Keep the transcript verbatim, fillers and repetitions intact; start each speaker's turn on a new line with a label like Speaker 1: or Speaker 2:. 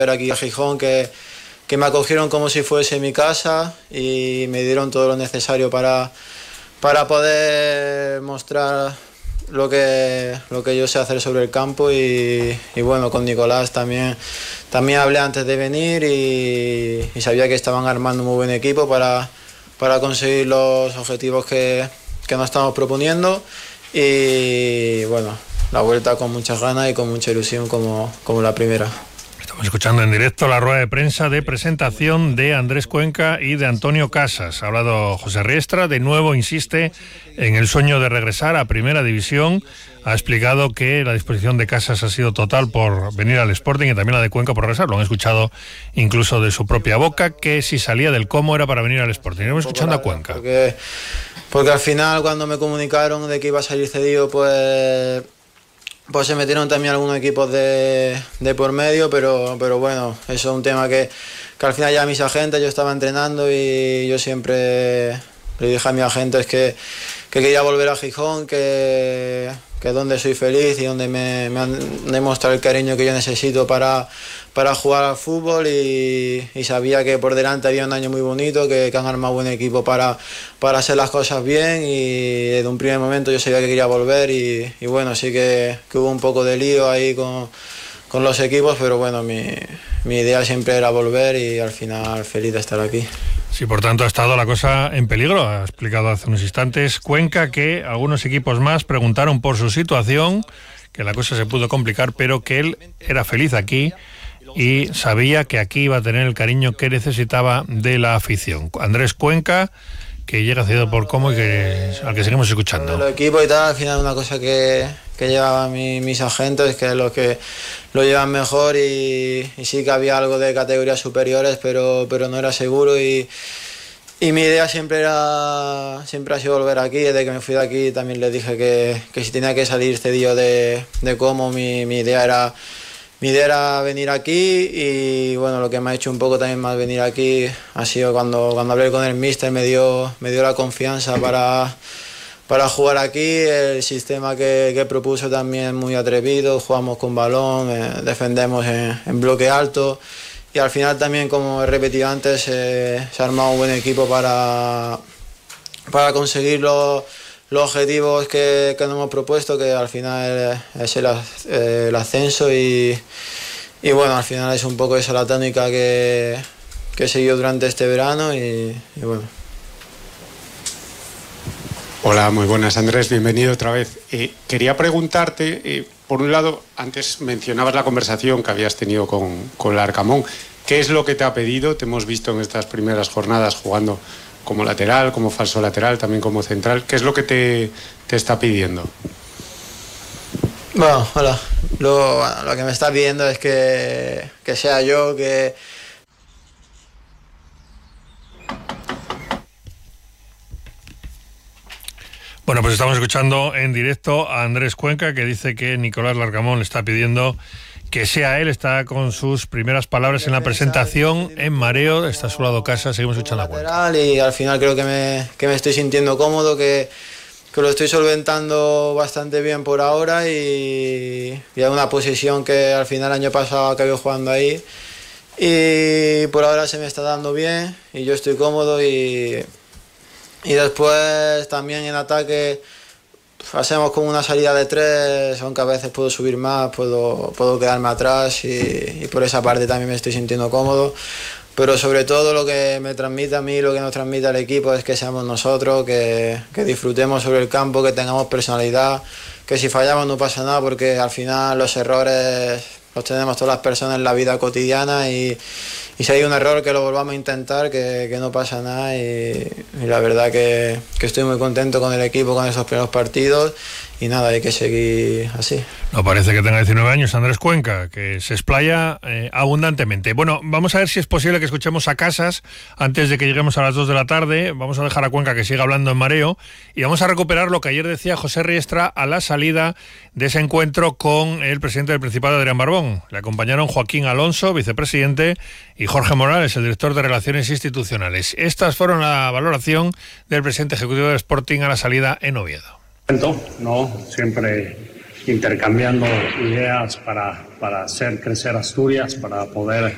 Speaker 1: aquí a Gijón, que, que me acogieron como si fuese mi casa y me dieron todo lo necesario para, para poder mostrar lo que, lo que yo sé hacer sobre el campo y, y bueno, con Nicolás también, también hablé antes de venir y, y sabía que estaban armando un muy buen equipo para, para conseguir los objetivos que, que nos estamos proponiendo y bueno, la vuelta con muchas ganas y con mucha ilusión como, como la primera.
Speaker 2: Estamos escuchando en directo la rueda de prensa de presentación de Andrés Cuenca y de Antonio Casas. Ha hablado José Riestra, de nuevo insiste en el sueño de regresar a Primera División. Ha explicado que la disposición de Casas ha sido total por venir al Sporting y también la de Cuenca por regresar. Lo han escuchado incluso de su propia boca, que si salía del cómo era para venir al Sporting. Estamos escuchando a Cuenca.
Speaker 1: Porque, porque al final, cuando me comunicaron de que iba a salir cedido, pues... Pues se metieron también algunos equipos de, de por medio, pero, pero bueno, eso es un tema que, que al final ya mis agentes, yo estaba entrenando y yo siempre le dije a mis agentes que, que quería volver a Gijón, que, que es donde soy feliz y donde me, me han demostrado el cariño que yo necesito para, para jugar al fútbol y, y sabía que por delante había un año muy bonito, que, que han armado buen equipo para, para hacer las cosas bien y desde un primer momento yo sabía que quería volver y, y bueno, sí que, que hubo un poco de lío ahí con, con los equipos, pero bueno, mi, mi idea siempre era volver y al final feliz de estar aquí.
Speaker 2: Sí, por tanto ha estado la cosa en peligro, ha explicado hace unos instantes Cuenca que algunos equipos más preguntaron por su situación, que la cosa se pudo complicar, pero que él era feliz aquí y sabía que aquí iba a tener el cariño que necesitaba de la afición. Andrés Cuenca, que llega cedido por Como y que, al que seguimos escuchando.
Speaker 1: Los equipos y tal, al final una cosa que, que llevaban mi, mis agentes, que es los que lo llevan mejor y, y sí que había algo de categorías superiores, pero, pero no era seguro y, y mi idea siempre era siempre ha sido volver aquí. Desde que me fui de aquí también les dije que, que si tenía que salir cedido de, de Como, mi, mi idea era Mi idea era venir aquí y bueno, lo que me ha hecho un poco también más venir aquí ha sido cuando, cuando hablé con el míster, me dio, me dio la confianza para, para jugar aquí. El sistema que, que propuso también muy atrevido, jugamos con balón, eh, defendemos en, en bloque alto y al final también, como he repetido antes, eh, se ha armado un buen equipo para, para conseguirlo. Los objetivos que, que nos hemos propuesto, que al final es el, eh, el ascenso y, y bueno, al final es un poco esa la tónica que, que he seguido durante este verano y, y bueno.
Speaker 3: Hola, muy buenas Andrés, bienvenido otra vez. Eh, quería preguntarte, eh, por un lado, antes mencionabas la conversación que habías tenido con, con Larcamón. ¿Qué es lo que te ha pedido? Te hemos visto en estas primeras jornadas jugando como lateral, como falso lateral, también como central. ¿Qué es lo que te, te está pidiendo?
Speaker 1: Bueno, hola. Lo, lo que me está pidiendo es que, que sea yo, que...
Speaker 2: Bueno, pues estamos escuchando en directo a Andrés Cuenca, que dice que Nicolás Larcamón le está pidiendo que sea él. Está con sus primeras palabras en la presentación en Mareo, está a su lado Casa, seguimos escuchando a Cuenca.
Speaker 1: Y al final creo que me, que me estoy sintiendo cómodo, que, que lo estoy solventando bastante bien por ahora y, y hay una posición que al final el año pasado acabé jugando ahí y por ahora se me está dando bien y yo estoy cómodo y, y después también en ataque hacemos como una salida de tres, aunque a veces puedo subir más, puedo, puedo quedarme atrás y, y por esa parte también me estoy sintiendo cómodo. Pero sobre todo lo que me transmite a mí, lo que nos transmite al equipo es que seamos nosotros, que, que disfrutemos sobre el campo, que tengamos personalidad, que si fallamos no pasa nada porque al final los errores los tenemos todas las personas en la vida cotidiana y, y si hay un error que lo volvamos a intentar, que, que no pasa nada y, y la verdad que, que estoy muy contento con el equipo, con esos primeros partidos y nada, hay que seguir así.
Speaker 2: No parece que tenga diecinueve años Andrés Cuenca, que se explaya eh, abundantemente. Bueno, vamos a ver si es posible que escuchemos a Casas antes de que lleguemos a las dos de la tarde. Vamos a dejar a Cuenca que siga hablando en Mareo y vamos a recuperar lo que ayer decía José Riestra a la salida de ese encuentro con el presidente del Principado, Adrián Barbón. Le acompañaron Joaquín Alonso, vicepresidente, y Jorge Morales, el director de Relaciones Institucionales. Estas fueron la valoración del presidente ejecutivo del Sporting a la salida en Oviedo.
Speaker 4: ¿No? Siempre intercambiando ideas para, para hacer crecer Asturias, para poder